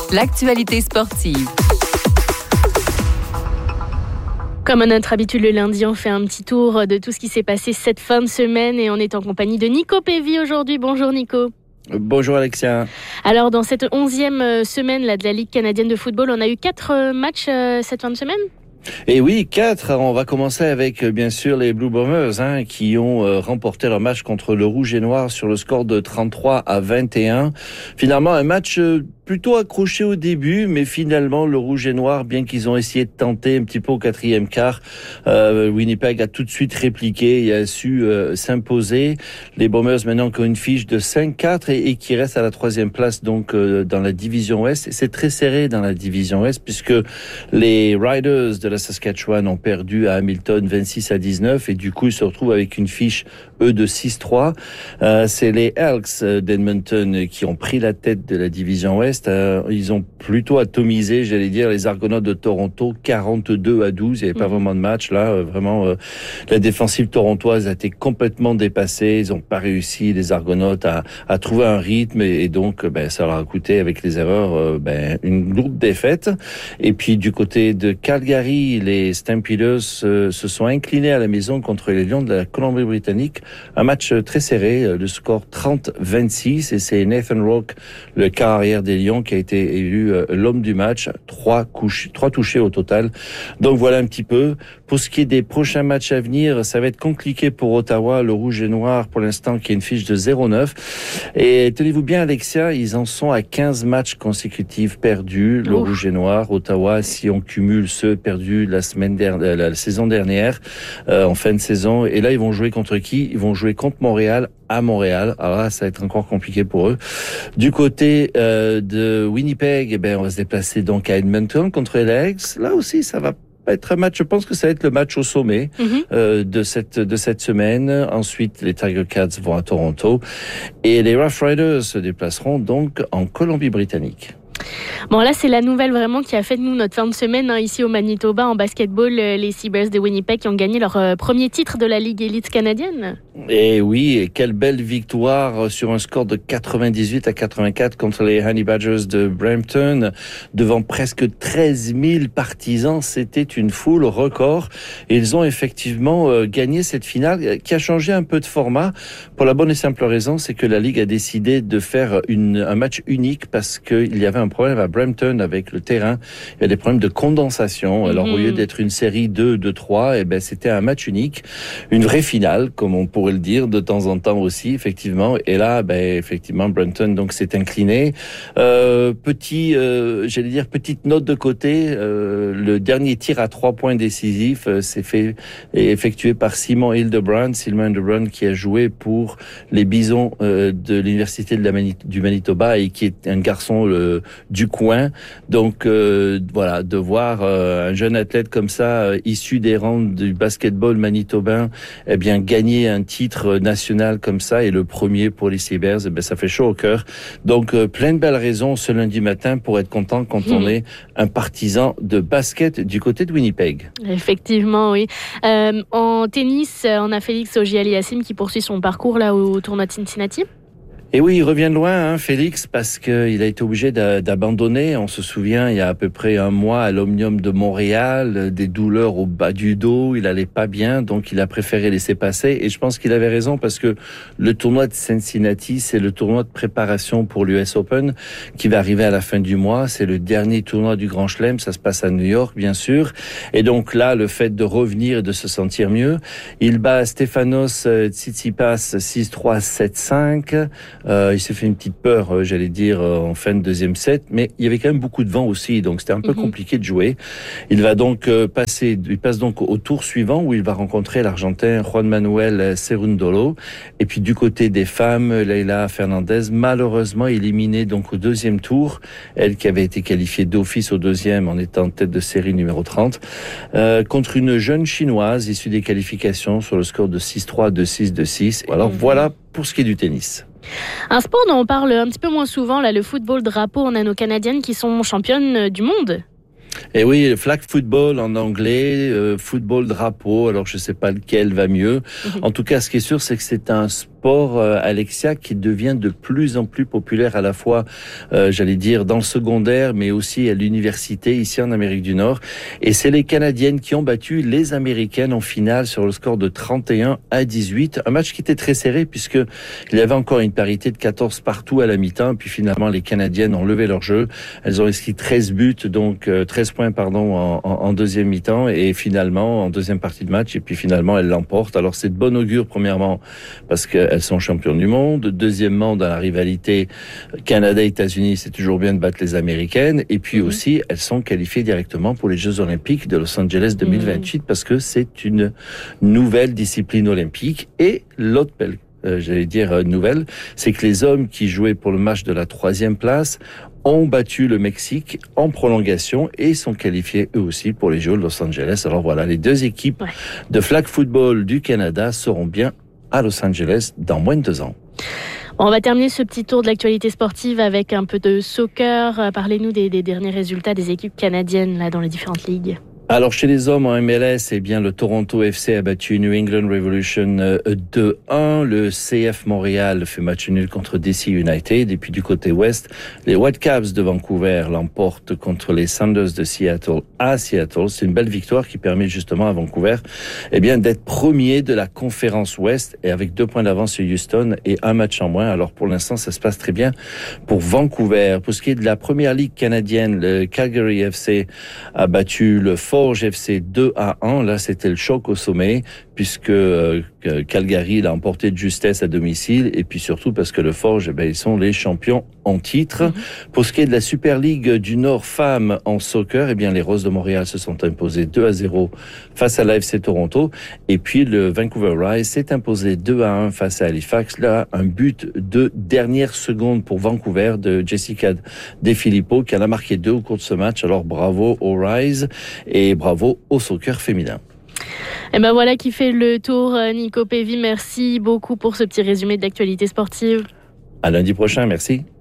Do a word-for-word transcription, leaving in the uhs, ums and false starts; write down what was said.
l'actualité sportive. Comme à notre habitude le lundi, on fait un petit tour de tout ce qui s'est passé cette fin de semaine et on est en compagnie de Nico Pévy aujourd'hui. Bonjour Nico. Bonjour Alexia. Alors dans cette onzième semaine là, de la Ligue canadienne de football, on a eu quatre matchs euh, cette fin de semaine. Et oui, quatre. On va commencer avec, bien sûr, les Blue Bombers, hein, qui ont euh, remporté leur match contre le Rouge et Noir sur le score de trente-trois à vingt et un. Finalement, un match euh, plutôt accroché au début, mais finalement, le Rouge et Noir, bien qu'ils ont essayé de tenter un petit peu au quatrième quart, euh, Winnipeg a tout de suite répliqué et a su euh, s'imposer. Les Bombers, maintenant, qui ont une fiche de cinq quatre et, et qui restent à la troisième place, donc, euh, dans la division Ouest. C'est très serré dans la division Ouest, puisque les Riders de la Saskatchewan ont perdu à Hamilton vingt-six à dix-neuf et du coup ils se retrouvent avec une fiche eux de six trois. Euh, c'est les Elks d'Edmonton qui ont pris la tête de la division Ouest. Euh, ils ont plutôt atomisé, j'allais dire, les Argonautes de Toronto quarante-deux à douze. Il n'y avait pas mmh. vraiment de match là. Euh, vraiment, euh, la défensive torontoise a été complètement dépassée. Ils n'ont pas réussi, les Argonautes, à, à trouver un rythme et, et donc ben, ça leur a coûté avec les erreurs euh, ben, une lourde défaite. Et puis du côté de Calgary, les Stampeders euh, se sont inclinés à la maison contre les Lions de la Colombie-Britannique. Un match très serré, le score trente à vingt-six, et c'est Nathan Rourke, le quart arrière des Lions, qui a été élu euh, l'homme du match. Trois, couches, trois touchés au total. Donc voilà un petit peu. Pour ce qui est des prochains matchs à venir, ça va être compliqué pour Ottawa, le Rouge et Noir, pour l'instant, qui a une fiche de zéro neuf. Et tenez-vous bien, Alexia, ils en sont à quinze matchs consécutifs perdus, le Ouf. Rouge et Noir. Ottawa, si on cumule ceux perdus la semaine dernière, la saison dernière, euh, en fin de saison. Et là, ils vont jouer contre qui? Ils vont jouer contre Montréal à Montréal. Alors là, ça va être encore compliqué pour eux. Du côté euh, de Winnipeg, eh ben, on va se déplacer donc à Edmonton contre les Elks. Là aussi, ça va être un match, je pense que ça va être le match au sommet mm-hmm. euh, de cette de cette semaine. Ensuite, les Tiger Cats vont à Toronto et les Rough Riders se déplaceront donc en Colombie-Britannique. Bon, là, c'est la nouvelle vraiment qui a fait de nous notre fin de semaine hein, ici au Manitoba en basketball. Les Seabirds de Winnipeg qui ont gagné leur euh, premier titre de la Ligue élite canadienne. Et oui, et quelle belle victoire sur un score de quatre-vingt-dix-huit à quatre-vingt-quatre contre les Honey Badgers de Brampton devant presque treize mille partisans. C'était une foule record. Et ils ont effectivement euh, gagné cette finale qui a changé un peu de format pour la bonne et simple raison, c'est que la Ligue a décidé de faire une, un match unique parce qu'il y avait un problème à Brampton avec le terrain. Il y a des problèmes de condensation. Alors, mmh. au lieu d'être une série deux, deux, trois, eh ben, c'était un match unique. Une vraie finale, comme on pourrait le dire de temps en temps aussi, effectivement. Et là, ben, effectivement, Brampton, donc, s'est incliné. Euh, petit, euh, j'allais dire, petite note de côté. Euh, le dernier tir à trois points décisif, euh, s'est fait, est effectué par Simon Hildebrand. Simon Hildebrand qui a joué pour les Bisons, euh, de l'Université de la Mani- du Manitoba et qui est un garçon, euh, du coin. Donc euh, voilà, de voir euh, un jeune athlète comme ça, euh, issu des rangs du basketball manitobain, eh bien gagner un titre national comme ça et le premier pour les Seabirds, eh bien ça fait chaud au cœur. Donc euh, plein de belles raisons ce lundi matin pour être content quand mmh. on est un partisan de basket du côté de Winnipeg. Effectivement, oui. Euh, en tennis, on a Félix Auger-Aliassime qui poursuit son parcours là au tournoi de Cincinnati. Et oui, il revient de loin, hein, Félix, parce qu'il a été obligé d'abandonner. On se souvient, il y a à peu près un mois, à l'Omnium de Montréal, des douleurs au bas du dos, il allait pas bien, donc il a préféré laisser passer. Et je pense qu'il avait raison, parce que le tournoi de Cincinnati, c'est le tournoi de préparation pour l'U S Open, qui va arriver à la fin du mois. C'est le dernier tournoi du Grand Chelem, ça se passe à New York, bien sûr. Et donc là, le fait de revenir et de se sentir mieux, il bat Stefanos Tsitsipas six trois, sept cinq. Euh, il s'est fait une petite peur, euh, j'allais dire, euh, en fin de deuxième set, mais il y avait quand même beaucoup de vent aussi, donc c'était un peu mm-hmm. compliqué de jouer. Il va donc euh, passer, il passe donc au tour suivant où il va rencontrer l'Argentin Juan Manuel Cerundolo. Et puis du côté des femmes, Leila Fernandez, malheureusement éliminée donc au deuxième tour, elle qui avait été qualifiée d'office au deuxième en étant tête de série numéro trente, euh, contre une jeune chinoise issue des qualifications sur le score de six trois, deux six, deux six. Alors mm-hmm. voilà pour ce qui est du tennis. Un sport dont on parle un petit peu moins souvent, là, le football drapeau. On a nos Canadiennes qui sont championnes du monde. Et oui, flag football en anglais, euh, football drapeau. Alors je sais pas lequel va mieux. Mm-hmm. En tout cas, ce qui est sûr, c'est que c'est un sport sport, euh, Alexia, qui devient de plus en plus populaire à la fois, euh, j'allais dire, dans le secondaire, mais aussi à l'université, ici en Amérique du Nord. Et c'est les Canadiennes qui ont battu les Américaines en finale sur le score de trente et un à dix-huit. Un match qui était très serré, puisque il y avait encore une parité de quatorze partout à la mi-temps. Puis finalement, les Canadiennes ont levé leur jeu. Elles ont inscrit treize buts, donc euh, treize points, pardon, en, en, en deuxième mi-temps. Et finalement, en deuxième partie de match, et puis finalement, elles l'emportent. Alors c'est de bon augure, premièrement, parce qu'elles sont championnes du monde. Deuxièmement, dans la rivalité Canada-États-Unis, c'est toujours bien de battre les Américaines. Et puis mmh. aussi, elles sont qualifiées directement pour les Jeux Olympiques de Los Angeles deux mille vingt-huit, mmh. parce que c'est une nouvelle discipline olympique. Et l'autre belle Euh, j'allais dire euh, nouvelle, c'est que les hommes qui jouaient pour le match de la troisième place ont battu le Mexique en prolongation et sont qualifiés eux aussi pour les Jeux de Los Angeles. Alors voilà, les deux équipes ouais. de flag football du Canada seront bien à Los Angeles dans moins de deux ans. On va terminer ce petit tour de l'actualité sportive avec un peu de soccer. Parlez-nous des, des derniers résultats des équipes canadiennes là dans les différentes ligues. Alors, chez les hommes en M L S, eh bien, le Toronto F C a battu New England Revolution deux un. Le C F Montréal fait match nul contre D C United. Et puis, du côté ouest, les Whitecaps de Vancouver l'emportent contre les Sounders de Seattle à Seattle. C'est une belle victoire qui permet justement à Vancouver, eh bien, d'être premier de la conférence ouest et avec deux points d'avance sur Houston et un match en moins. Alors, pour l'instant, ça se passe très bien pour Vancouver. Pour ce qui est de la première ligue canadienne, le Calgary F C a battu le Forge F C deux à un. Là, c'était le choc au sommet, puisque euh, Calgary l'a emporté de justesse à domicile, et puis surtout parce que le Forge, eh ben, ils sont les champions en titre. Mm-hmm. Pour ce qui est de la Super League du Nord femmes en soccer, eh bien, les Roses de Montréal se sont imposées deux à zéro face à l'A F C Toronto, et puis le Vancouver Rise s'est imposé deux à un face à Halifax. Là, un but de dernière seconde pour Vancouver de Jessica De Filippo, qui en a marqué deux au cours de ce match. Alors, bravo au Rise et bravo au soccer féminin. Et ben voilà qui fait le tour. Nico Pévy, merci beaucoup pour ce petit résumé d'actualité sportive. À lundi prochain, merci.